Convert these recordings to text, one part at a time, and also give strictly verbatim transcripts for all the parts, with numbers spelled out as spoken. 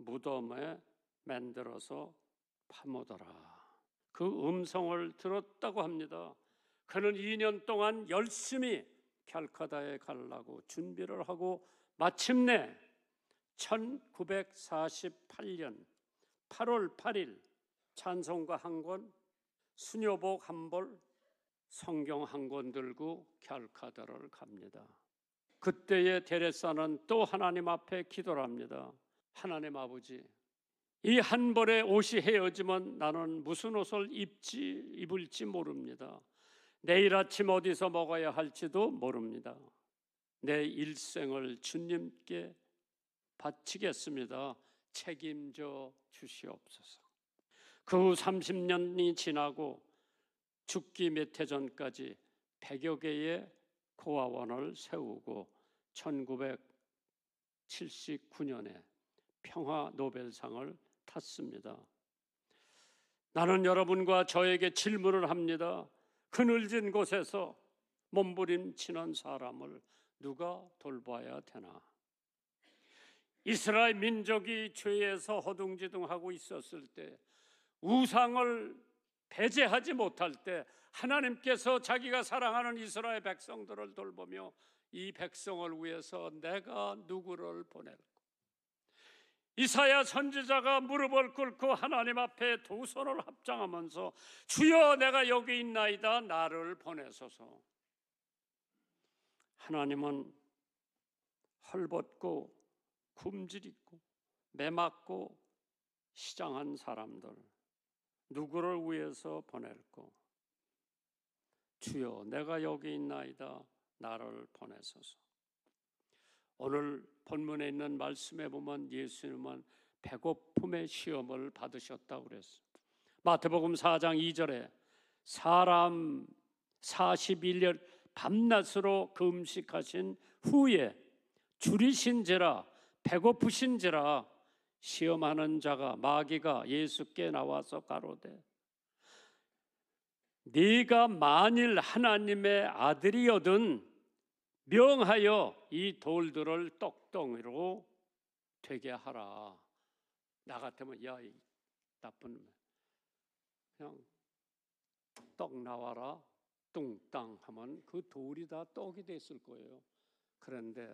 무덤에 만들어서 파묻어라. 그 음성을 들었다고 합니다. 그는 이 년 동안 열심히 calcatta에 가려고 준비를 하고 마침내 천구백사십팔 년 팔월 팔일 찬송가 한 권, 수녀복 한 벌, 성경 한 권 들고 calcatta를 갑니다. 그때의 테레사는 또 하나님 앞에 기도를 합니다. 하나님 아버지, 이 한 벌의 옷이 헤어지면 나는 무슨 옷을 입지, 입을지 모릅니다. 내일 아침 어디서 먹어야 할지도 모릅니다. 내 일생을 주님께 바치겠습니다. 책임져 주시옵소서. 그 후 삼십 년이 지나고 죽기 몇 해 전까지 백여 개의 고아원을 세우고 천구백칠십구 년에 평화 노벨상을 탔습니다. 나는 여러분과 저에게 질문을 합니다. 그늘진 곳에서 몸부림치는 사람을 누가 돌봐야 되나? 이스라엘 민족이 죄에서 허둥지둥하고 있었을 때, 우상을 배제하지 못할 때 하나님께서 자기가 사랑하는 이스라엘 백성들을 돌보며 이 백성을 위해서 내가 누구를 보낼까? 이사야 선지자가 무릎을 꿇고 하나님 앞에 두 손을 합장하면서 주여 내가 여기 있나이다 나를 보내소서. 하나님은 헐벗고 굶주리고 매맞고 시장한 사람들 누구를 위해서 보낼까? 주여 내가 여기 있나이다 나를 보내소서. 오늘 본문에 있는 말씀에 보면 예수님은 배고픔의 시험을 받으셨다고 그랬어요. 마태복음 사 장 이 절에 사람 사십일 일 밤낮으로 금식하신 후에 줄이신지라 배고프신지라 시험하는 자가 마귀가 예수께 나와서 가로되 네가 만일 하나님의 아들이거든 명하여 이 돌들을 떡덩이로 되게 하라. 나 같으면 야 이 나쁜 그냥 떡 나와라 뚱땅 하면 그 돌이 다 떡이 됐을 거예요. 그런데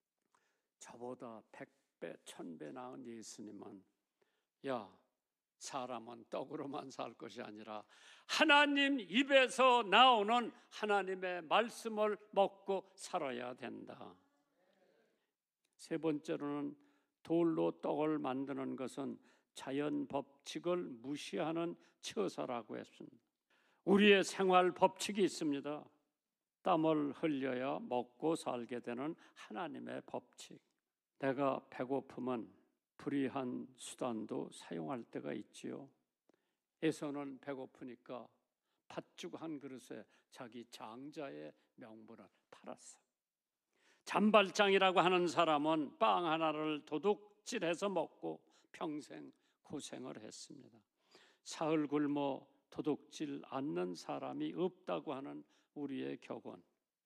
저보다 백배 천배 나은 예수님은 야 사람은 떡으로만 살 것이 아니라 하나님 입에서 나오는 하나님의 말씀을 먹고 살아야 된다. 세 번째로는 돌로 떡을 만드는 것은 자연 법칙을 무시하는 처사라고 했습니다. 우리의 생활 법칙이 있습니다. 땀을 흘려야 먹고 살게 되는 하나님의 법칙. 내가 배고프면 불의한 수단도 사용할 때가 있지요. 에서는 배고프니까 팥죽 한 그릇에 자기 장자의 명분을 팔았어. 잔발장이라고 하는 사람은 빵 하나를 도둑질해서 먹고 평생 고생을 했습니다. 사흘 굶어 도둑질 않는 사람이 없다고 하는 우리의 격언.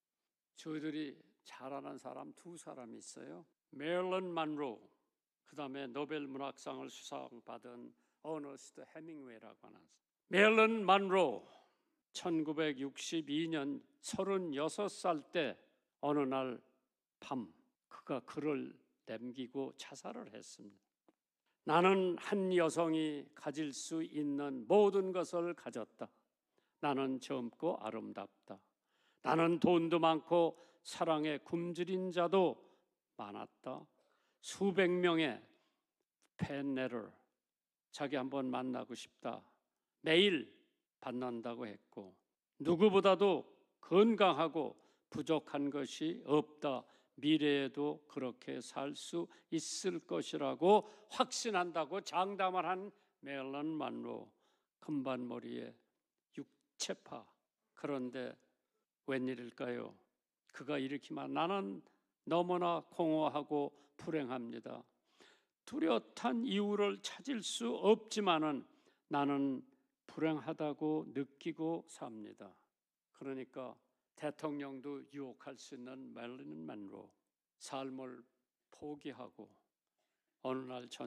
저희들이 잘 아는 사람 두 사람이 있어요. 메릴린 먼로, 그 다음에 노벨 문학상을 수상받은 어너스트 헤밍웨이라고 하는 사람. 메릴린 먼로 천구백육십이 년 서른여섯 살 때 어느 날 밤 그가 글을 남기고 자살을 했습니다. 나는 한 여성이 가질 수 있는 모든 것을 가졌다. 나는 젊고 아름답다. 나는 돈도 많고 사랑에 굶주린 자도 많았다. 수백 명의 팬레를 자기 한번 만나고 싶다. 매일 받는다고 했고 누구보다도 건강하고 부족한 것이 없다. 미래에도 그렇게 살 수 있을 것이라고 확신한다고 장담을 한 메릴린 먼로. 금반머리에 육체파. 그런데 웬일일까요? 그가 이렇게 말 나는 너무나 공허하고 불행합니다. 뚜렷한 이유를 찾을 수 없지만은 나는 불행하다고 느끼고 삽니다. 그러니까 대통령도 유혹할 수 있는 메릴린 먼로 삶을 포기하고 어느 날 전